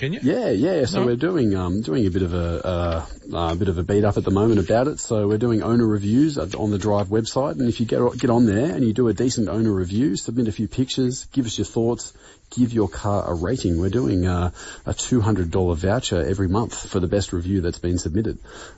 can you? Yeah. So we're doing a bit of a beat up at the moment about it. So we're doing owner reviews on the Drive website, and if you get on there and you do a decent owner review, submit a few pictures, give us your thoughts, give your car a rating. We're doing a $200 voucher every month for the best review that's been submitted.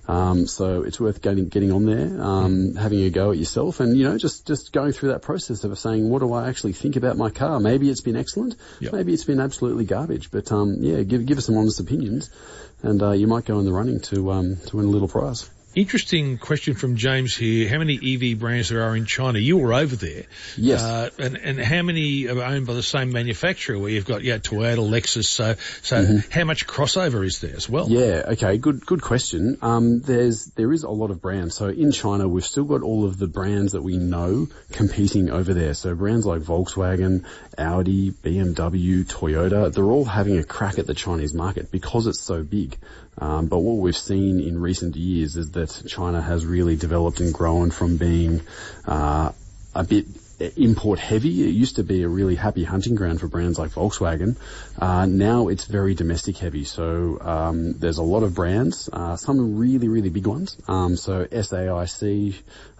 So it's worth getting on there, having a go at yourself, and just going through that process of saying, what do I actually think about my car? Maybe it's been excellent, maybe it's been absolutely garbage, but give us some honest opinions, and you might go in the running to win a little prize. Interesting question from James here. How many EV brands there are in China? You were over there. Yes. And how many are owned by the same manufacturer, where you've got, Toyota, Lexus, so how much crossover is there as well? Yeah, okay, good question. There is a lot of brands. So in China, we've still got all of the brands that we know competing over there. So brands like Volkswagen, Audi, BMW, Toyota, they're all having a crack at the Chinese market because it's so big. But what we've seen in recent years is that China has really developed and grown from being a bit import heavy. It used to be a really happy hunting ground for brands like Volkswagen. Now it's very domestic heavy. So there's a lot of brands, some really, really big ones. So SAIC,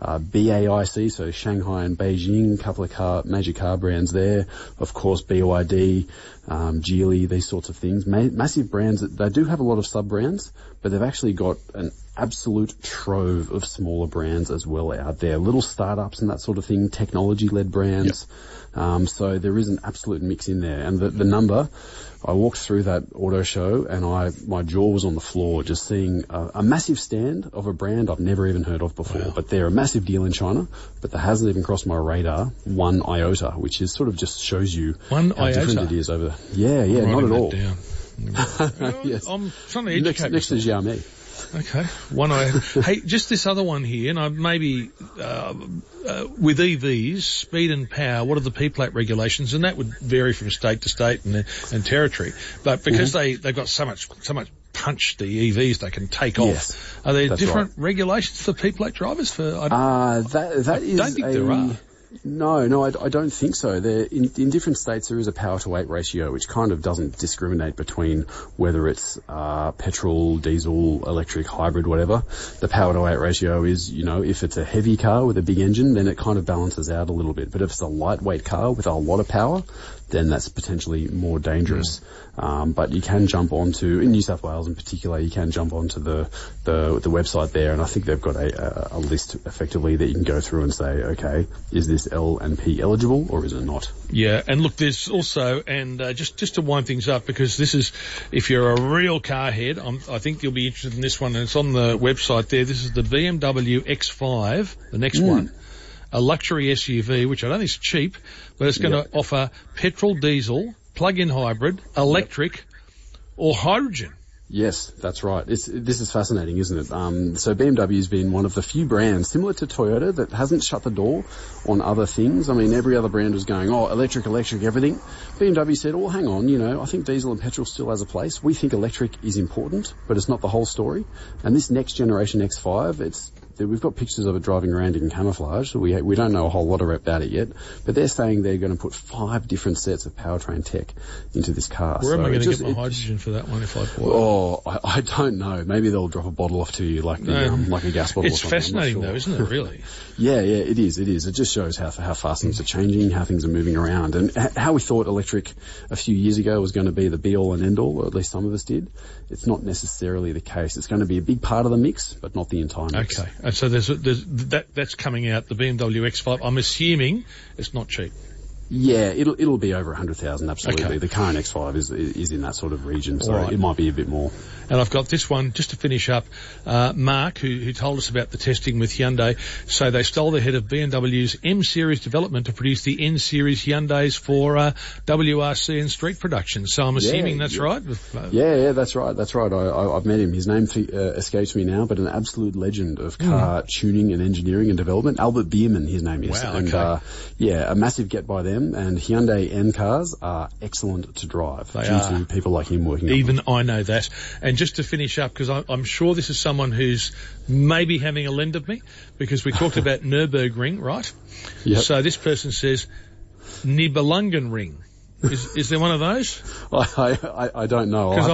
BAIC, so Shanghai and Beijing, a couple of major car brands there. Of course, BYD, Geely, these sorts of things. Massive brands. They do have a lot of sub-brands, but they've actually got an absolute trove of smaller brands as well out there. Little startups and that sort of thing, technology-led brands. Yep. So there is an absolute mix in there. And the number, I walked through that auto show and my jaw was on the floor just seeing a massive stand of a brand I've never even heard of before. Wow. But they're a massive deal in China, but that hasn't even crossed my radar, one iota, which is sort of just shows you how different it is over there. Yeah, not at all. Down. Yes. I'm trying to educate next to Xiaomi. Okay. Hey, just this other one here, and maybe with EVs, speed and power, what are the P-plate regulations? And that would vary from state to state and territory. But because they've got so much punch, the EVs, they can take off. Are there different regulations for P-plate drivers? I don't think there are. No, I don't think so. In different states there is a power to weight ratio, which kind of doesn't discriminate between whether it's petrol, diesel, electric, hybrid, whatever. The power to weight ratio is, if it's a heavy car with a big engine, then it kind of balances out a little bit. But if it's a lightweight car with a lot of power, then that's potentially more dangerous. But you can jump onto, in New South Wales in particular, you can jump onto the website there, and I think they've got a list effectively that you can go through and say, okay, is this L and P eligible or is it not? Yeah, and look, there's also, and just to wind things up, because this is, if you're a real car head, I think you'll be interested in this one, and it's on the website there. This is the BMW X5, the next one. A luxury SUV, which I don't think is cheap, but it's going to offer petrol, diesel, plug-in hybrid, electric, or hydrogen. Yes, that's right. This is fascinating, isn't it? So BMW's been one of the few brands, similar to Toyota, that hasn't shut the door on other things. I mean, every other brand was going, electric, everything. BMW said, hang on, I think diesel and petrol still has a place. We think electric is important, but it's not the whole story. And this next generation X5, we've got pictures of it driving around in camouflage, so we don't know a whole lot about it yet, but they're saying they're going to put 5 different sets of powertrain tech into this car. Where am I going to get my hydrogen for that one if I bought it? I don't know. Maybe they'll drop a bottle off to you like a gas bottle. It's fascinating though, isn't it, really? Yeah, it is. It just shows how fast things are changing, how things are moving around, and how we thought electric a few years ago was going to be the be-all and end-all, or at least some of us did. It's not necessarily the case. It's going to be a big part of the mix, but not the entire mix. Okay. And so that's coming out, the BMW X5. I'm assuming it's not cheap. Yeah, it'll be over 100,000, absolutely. Okay. The current X5 is in that sort of region, so it might be a bit more. And I've got this one, just to finish up, Mark, who told us about the testing with Hyundai. So they stole the head of BMW's M-Series development to produce the N-Series Hyundais for WRC and street production. So I'm assuming that's right? Yeah, that's right. I've met him. His name escapes me now, but an absolute legend of car tuning and engineering and development. Albert Biermann, his name is. Wow, and, a massive get by them. And Hyundai N cars are excellent to drive due to people like him working on them. Even I know that. And just to finish up, because I'm sure this is someone who's maybe having a lend of me, because we talked about Nürburgring, right? Yep. So this person says Nibelungenring. Is there one of those? I don't know.